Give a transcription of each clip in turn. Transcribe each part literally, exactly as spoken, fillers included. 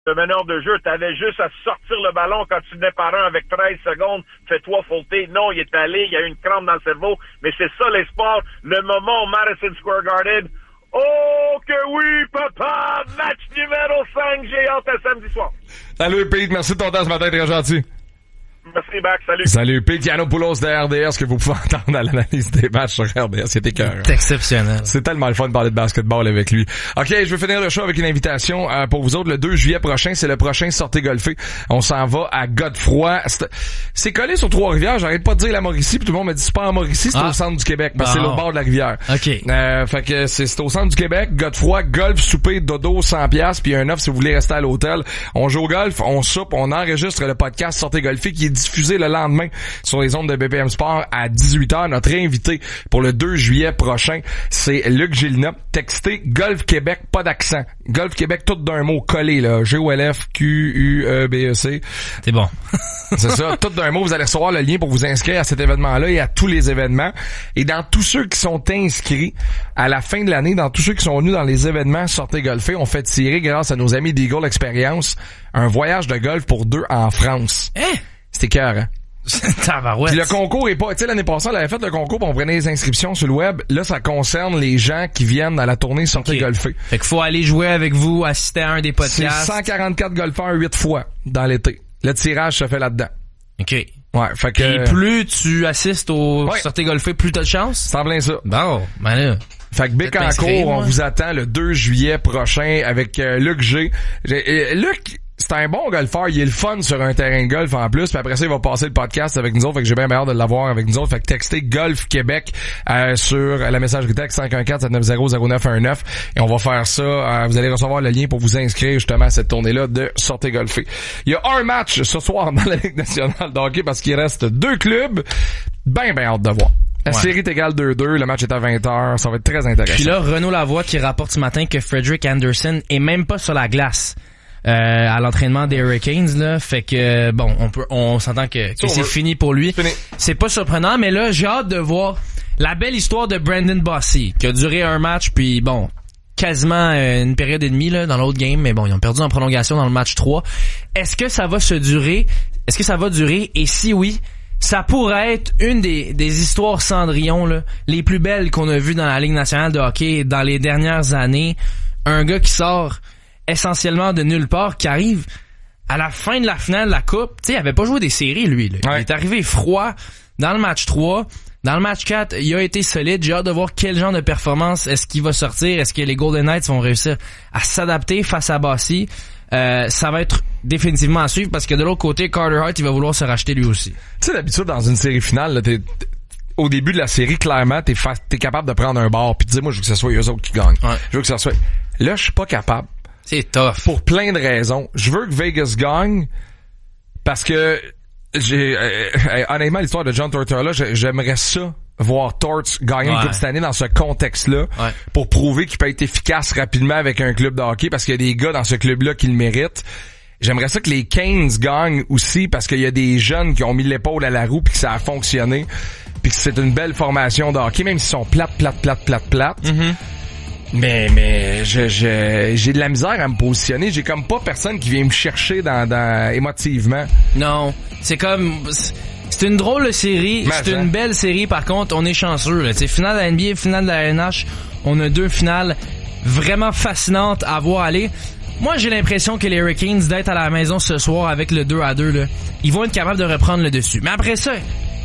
de meneur de jeu, t'avais juste à sortir le ballon quand tu venais par un avec treize secondes, fais-toi faulter. Non, il est allé, il y a eu une crampe dans le cerveau, mais c'est ça les sports. Le moment au Madison Square Garden, oh que oui, papa! Match numéro cinq, j'ai hâte à samedi soir. Salut Pete, merci de ton temps ce matin, très gentil. Merci, Bac, salut. Salut, Pete Giannopoulos de R D S, que vous pouvez entendre à l'analyse des matchs sur R D S. C'était cœur. C'est exceptionnel. C'est tellement le fun de parler de basketball avec lui. OK, je vais finir le show avec une invitation euh, pour vous autres. Le deux juillet prochain, c'est le prochain Sortez golfer. On s'en va à Godefroy. C'est, c'est collé sur Trois-Rivières. J'arrête pas de dire la Mauricie, puis tout le monde me dit c'est pas en Mauricie, c'est ah. au centre du Québec, parce que oh. c'est l'autre bord de la rivière. OK. Euh, fait que c'est, c'est au centre du Québec. Godefroy, golf, souper, dodo, cent piastres, puis un offre si vous voulez rester à l'hôtel. On joue au golf, on soupe, on enregistre le podcast Sortez golfer qui est diffusé le lendemain sur les ondes de B P M Sport à dix-huit heures. Notre invité pour le deux juillet prochain, c'est Luc Gélina. Textez Golf Québec, pas d'accent. Golf Québec, tout d'un mot collé, là. G O L F Q U E B E C. C'est bon. C'est ça, tout d'un mot. Vous allez recevoir le lien pour vous inscrire à cet événement-là et à tous les événements. Et dans tous ceux qui sont inscrits à la fin de l'année, dans tous ceux qui sont venus dans les événements Sortez golfer, on fait tirer, grâce à nos amis d'Eagle Experience, un voyage de golf pour deux en France. Hein? C'était cœur, hein? Puis le concours est pas, tu sais, l'année passée, on avait fait le concours, on prenait les inscriptions sur le web. Là, ça concerne les gens qui viennent à la tournée Sortez okay. golfer. Fait qu'il faut aller jouer avec vous, assister à un des podcasts. C'est cent quarante-quatre golfeurs huit fois dans l'été. Le tirage se fait là-dedans. OK. Ouais, fait que... Et plus tu assistes au ouais. Sortez golfer, plus t'as de chance? C'est en plein ça. Bon, ben là... Fait que Bécancour, on vous attend le deux juillet prochain avec euh, Luc G. Euh, Luc... C'est un bon golfeur, il est le fun sur un terrain de golf en plus, puis après ça il va passer le podcast avec nous autres, fait que j'ai bien hâte de l'avoir avec nous autres. Fait que textez Golf Québec euh, sur la messagerie texte cinq un quatre sept neuf zéro zéro neuf un neuf et on va faire ça, euh, vous allez recevoir le lien pour vous inscrire justement à cette tournée-là de Sortez golfer. Il y a un match ce soir dans la Ligue nationale de hockey parce qu'il reste deux clubs, ben ben hâte de voir. La ouais. série est égale deux deux, le match est à vingt heures, ça va être très intéressant. Puis là, Renaud Lavoie qui rapporte ce matin que Frederick Anderson est même pas sur la glace. Euh, à l'entraînement des Hurricanes là, fait que bon, on peut, on s'entend que, que c'est fini pour lui. Fini. C'est pas surprenant, mais là j'ai hâte de voir la belle histoire de Brandon Bossy qui a duré un match, puis bon, quasiment une période et demie là dans l'autre game, mais bon, ils ont perdu en prolongation dans le match trois. Est-ce que ça va se durer? Est-ce que ça va durer? Et si oui, ça pourrait être une des, des histoires Cendrillon là, les plus belles qu'on a vues dans la Ligue nationale de hockey dans les dernières années. Un gars qui sort essentiellement de nulle part, qui arrive à la fin de la finale de la Coupe. Tu sais, il avait pas joué des séries, lui. Là. Ouais. Il est arrivé froid dans le match trois. Dans le match quatre, il a été solide. J'ai hâte de voir quel genre de performance est-ce qu'il va sortir. Est-ce que les Golden Knights vont réussir à s'adapter face à Bossy? Euh, ça va être définitivement à suivre parce que de l'autre côté, Carter Hart, il va vouloir se racheter lui aussi. Tu sais, d'habitude, dans une série finale, là, t'es... au début de la série, clairement, t'es, fa... t'es capable de prendre un bord pis de dire, moi, je veux que ce soit eux autres qui gagnent. Ouais. Je veux que ça soit... Là, je suis pas capable. C'est tough. Pour plein de raisons. Je veux que Vegas gagne parce que j'ai euh, honnêtement l'histoire de John Tortorella, j'aimerais ça voir Torts gagner ouais. une coupe cette année dans ce contexte-là ouais. pour prouver qu'il peut être efficace rapidement avec un club de hockey parce qu'il y a des gars dans ce club-là qui le méritent. J'aimerais ça que les Canes gagnent aussi parce qu'il y a des jeunes qui ont mis l'épaule à la roue puis que ça a fonctionné puis que c'est une belle formation de hockey même s'ils sont plates, plates, plates, plates, plates. Mm-hmm. Mais mais je, je j'ai de la misère à me positionner. J'ai comme pas personne qui vient me chercher dans, dans émotivement. Non, c'est comme c'est une drôle de série. Mais c'est hein? une belle série. Par contre, on est chanceux. Tu sais, finale de la N B A, finale de la N H, on a deux finales vraiment fascinantes à voir aller. Moi, j'ai l'impression que les Hurricanes d'être à la maison ce soir avec le deux à deux là, ils vont être capables de reprendre le dessus. Mais après ça,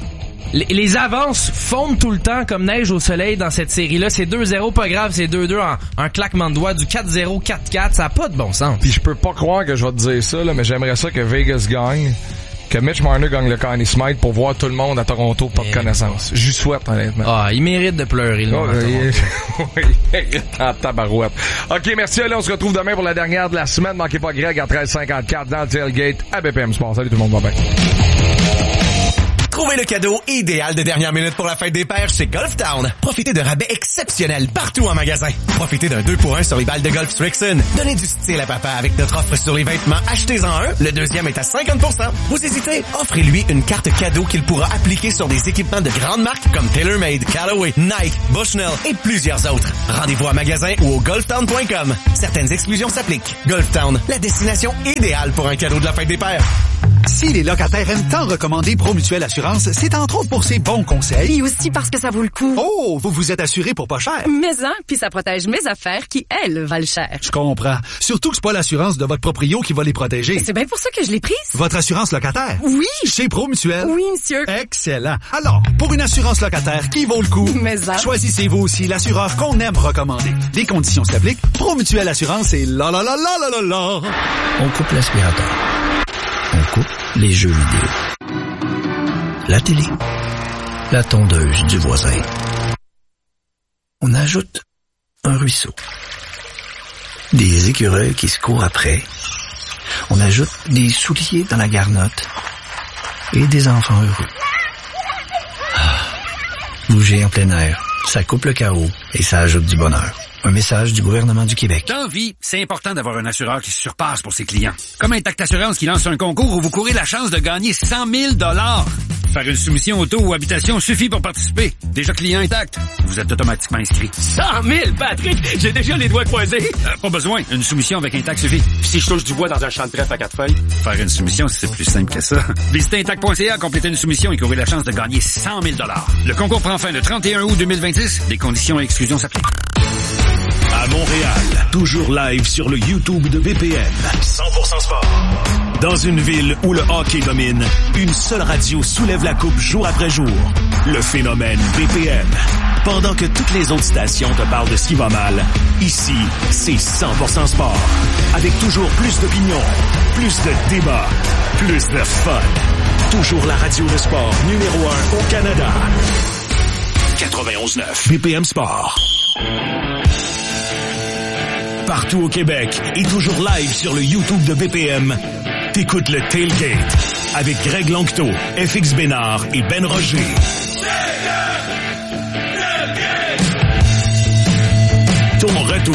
les avances fondent tout le temps comme neige au soleil dans cette série-là. C'est deux zéro, pas grave, c'est deux deux en un claquement de doigts, du quatre zéro, quatre quatre, ça a pas de bon sens. Puis je peux pas croire que je vais te dire ça, là, mais j'aimerais ça que Vegas gagne, que Mitch Marner gagne le Connie Smythe pour voir tout le monde à Toronto pas de connaissance. J'y souhaite, honnêtement. Ah, il mérite de pleurer, là. Oh, il mérite en tabarouette. OK, merci, allez, on se retrouve demain pour la dernière de la semaine. Manquez pas Greg à treize cinquante-quatre dans le tailgate à B P M Sport. Salut tout le monde, bye bye. Trouvez le cadeau idéal de dernière minute pour la fête des pères chez Golf Town. Profitez de rabais exceptionnels partout en magasin. Profitez d'un deux pour un sur les balles de golf Strixon. Donnez du style à papa avec notre offre sur les vêtements. Achetez-en un, le deuxième est à cinquante pour cent. Vous hésitez? Offrez-lui une carte cadeau qu'il pourra appliquer sur des équipements de grandes marques comme TaylorMade, Callaway, Nike, Bushnell et plusieurs autres. Rendez-vous en magasin ou au golf town point com. Certaines exclusions s'appliquent. Golf Town, la destination idéale pour un cadeau de la fête des pères. Si les locataires aiment tant recommander Promutuelle Assurance, c'est entre autres pour ses bons conseils. Et aussi parce que ça vaut le coup. Oh, vous vous êtes assuré pour pas cher. Mais hein, puis ça protège mes affaires qui, elles, valent cher. Je comprends. Surtout que c'est pas l'assurance de votre proprio qui va les protéger. C'est bien pour ça que je l'ai prise. Votre assurance locataire? Oui. Chez Promutuelle? Oui, monsieur. Excellent. Alors, pour une assurance locataire qui vaut le coup, Mais hein. choisissez-vous aussi l'assureur qu'on aime recommander. Les conditions s'appliquent. Promutuelle Assurance et la la la la la la la. On coupe l'aspirateur. On coupe les jeux vidéo. La télé. La tondeuse du voisin. On ajoute un ruisseau. Des écureuils qui se courent après. On ajoute des souliers dans la garnotte. Et des enfants heureux. Ah, bouger en plein air. Ça coupe le chaos et ça ajoute du bonheur. Un message du gouvernement du Québec. Dans vie, c'est important d'avoir un assureur qui se surpasse pour ses clients. Comme Intact Assurance qui lance un concours où vous courez la chance de gagner cent mille dollars. Faire une soumission auto ou habitation suffit pour participer. Déjà client Intact, vous êtes automatiquement inscrit. cent mille, Patrick! J'ai déjà les doigts croisés. Euh, pas besoin, une soumission avec Intact suffit. Si je touche du bois dans un champ de trèfle à quatre feuilles? Faire une soumission, c'est plus simple que ça. Visitez intact point c a, complétez une soumission et courez la chance de gagner cent mille dollars. Le concours prend fin le trente et un août deux mille vingt-six. Les conditions et exclusions s'appliquent. À Montréal, toujours live sur le YouTube de B P M. cent pour cent sport. Dans une ville où le hockey domine, une seule radio soulève la coupe jour après jour. Le phénomène B P M. Pendant que toutes les autres stations te parlent de ce qui va mal, ici, c'est cent pour cent sport. Avec toujours plus d'opinions, plus de débats, plus de fun. Toujours la radio de sport numéro un au Canada. quatre-vingt-onze neuf B P M Sport. Partout au Québec et toujours live sur le YouTube de B P M, t'écoutes le Tailgate avec Greg Lanctot, F X Bénard et Ben Roger. Ton retour